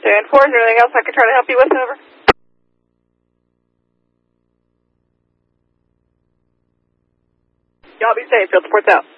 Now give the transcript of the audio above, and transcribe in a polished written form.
Cheyenne 4, is there anything else I can try to help you with? Over. Y'all be safe. Field support's out.